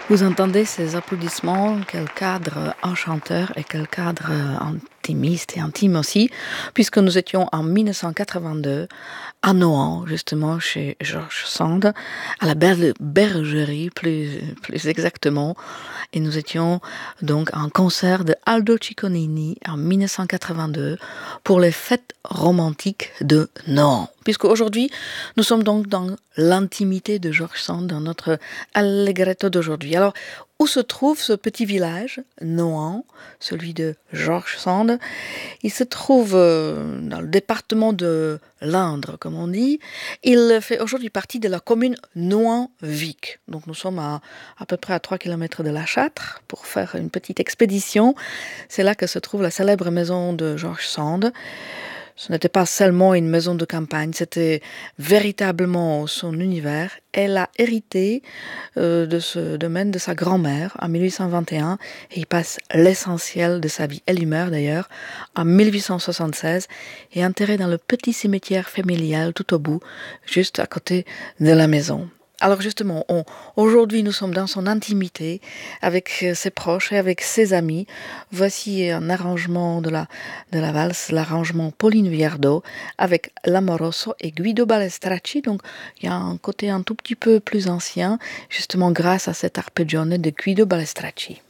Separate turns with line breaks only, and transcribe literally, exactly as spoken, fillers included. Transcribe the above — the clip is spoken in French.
Vous entendez ces applaudissements, quel cadre enchanteur et quel cadre intimiste et intime aussi, puisque nous étions en mille neuf cent quatre-vingt-deux à Nohant, justement chez George Sand, à la Ber- Bergerie plus, plus exactement, et nous étions donc en concert de Aldo Cicconini en mille neuf cent quatre-vingt-deux pour les fêtes romantiques de Nohant. Puisque aujourd'hui, nous sommes donc dans l'intimité de George Sand, dans notre Allegretto d'aujourd'hui. Alors, où se trouve ce petit village, Nohant, celui de George Sand? Il se trouve euh, dans le département de l'Indre, comme on dit. Il fait aujourd'hui partie de la commune Nohant-Vic. Donc nous sommes à, à peu près à trois kilomètres de La Châtre pour faire une petite expédition. C'est là que se trouve la célèbre maison de George Sand. Ce n'était pas seulement une maison de campagne, c'était véritablement son univers. Elle a hérité euh, de ce domaine de sa grand-mère en mille huit cent vingt et un et il passe l'essentiel de sa vie. Elle y meurt d'ailleurs en mille huit cent soixante-seize et est enterrée dans le petit cimetière familial tout au bout, juste à côté de la maison. Alors justement, on, aujourd'hui nous sommes dans son intimité avec ses proches et avec ses amis. Voici un arrangement de la, de la valse, l'arrangement Pauline Viardot avec l'Amoroso et Guido Balestracci. Donc il y a un côté un tout petit peu plus ancien, justement grâce à cet arpeggione de Guido Balestracci.